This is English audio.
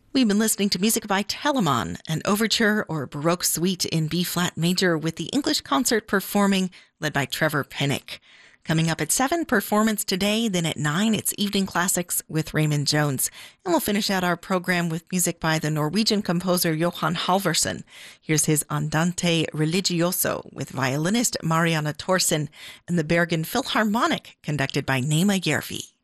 We've been listening to music by Telemann, an overture or Baroque suite in B-flat major with the English Concert Performing, led by Trevor Pinnock. Coming up at 7, Performance Today, then at 9, it's Evening Classics with Raymond Jones. And we'll finish out our program with music by the Norwegian composer Johan Halvorsen. Here's his Andante Religioso with violinist Marianne Thorsen and the Bergen Philharmonic, conducted by Nema Järvi.